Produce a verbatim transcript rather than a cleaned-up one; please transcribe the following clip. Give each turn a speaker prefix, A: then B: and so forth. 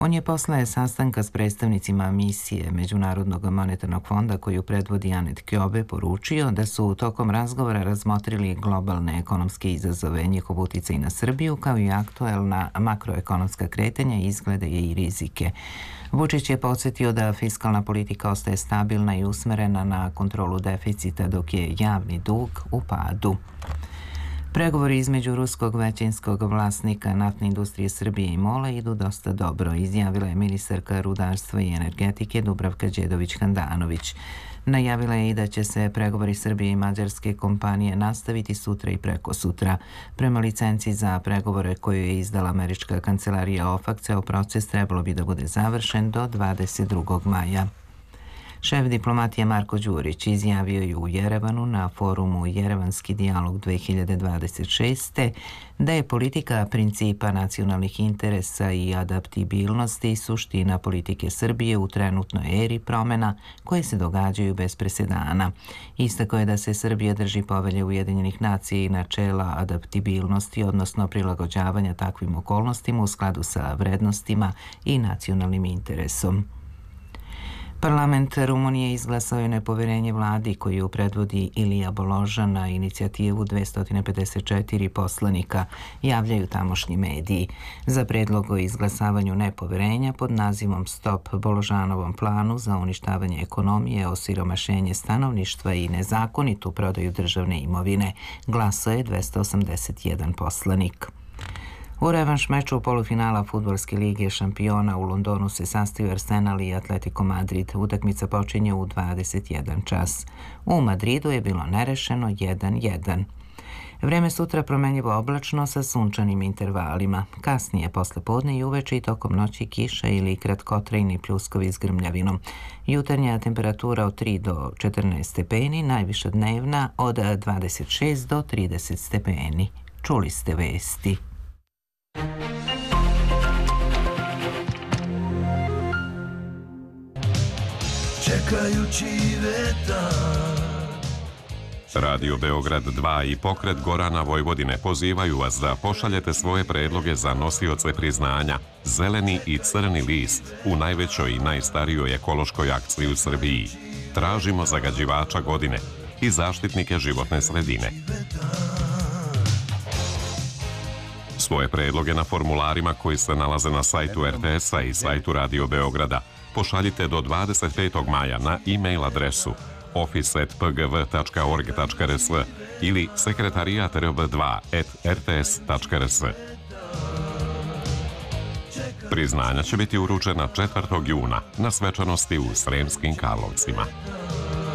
A: On je posle sastanka s predstavnicima misije Međunarodnog monetarnog fonda koju predvodi Anet Kjobe poručio da su tokom razgovora razmotrili globalne ekonomske izazove, njihov uticaj na Srbiju, kao i aktuelna makroekonomska kretanja, izglede i rizike. Vučić je podsjetio da fiskalna politika ostaje stabilna i usmerena na kontrolu deficita, dok je javni dug u padu. Pregovori između ruskog većinskog vlasnika naftne industrije Srbije i MOL-a idu dosta dobro, izjavila je ministarka rudarstva i energetike Dubravka Đedović-Handanović. Najavila je i da će se pregovori Srbije i mađarske kompanije nastaviti sutra i prekosutra. Prema licenci za pregovore koju je izdala američka kancelarija OFAC, ceo proces trebalo bi da bude završen do dvadeset drugog maja. Šef diplomatije Marko Đurić izjavio je u Jerevanu na forumu Jerevanski dijalog dve hiljade dvadeset šeste. da je politika principa nacionalnih interesa i adaptibilnosti suština politike Srbije u trenutnoj eri promena koje se događaju bez presedana. Istako je da se Srbija drži povelje Ujedinjenih nacija i načela adaptibilnosti, odnosno prilagođavanja takvim okolnostima u skladu sa vrednostima i nacionalnim interesom. Parlament Rumunije izglasao je nepoverenje vladi koju predvodi Ilija Boloža na inicijativu dvesta pedeset četiri poslanika, javljaju tamošnji mediji. Za predlog o izglasavanju nepoverenja pod nazivom Stop Boložanovom planu za uništavanje ekonomije, osiromašenje stanovništva i nezakonitu prodaju državne imovine glasao je dvesta osamdeset jedan poslanik. U revanš meču polufinala Fudbalske lige šampiona u Londonu se sastaju Arsenal i Atletico Madrid. Utakmica počinje u dvadeset jedan čas. U Madridu je bilo nerešeno jedan jedan. Vreme sutra promenljivo oblačno sa sunčanim intervalima. Kasnije posle podne i uveče i tokom noći kiša ili kratkotrajni pljuskovi s grmljavinom. Jutarnja temperatura od tri do četrnaest stepeni, najviša dnevna od dvadeset šest do trideset stepeni. Čuli ste vesti.
B: Čekajući vetar.
C: Radio Beograd dva i pokret Gorana Vojvodine pozivaju vas da pošaljete svoje predloge za nosioce priznanja Zeleni i crni list u najvećoj i najstarijoj ekološkoj akciji u Srbiji. Tražimo zagađivača godine i zaštitnike životne sredine. Svoje predloge na formularima koji se nalaze na sajtu er te es-a i sajtu Radio Beograda pošaljite do dvadeset petog maja na e-mail adresu office at p g v tačka org tačka r s ili sekretarijat r b dva at r t s tačka r s. Priznanja će biti uručena četvrtog juna na svečanosti u Sremskim Karlovcima.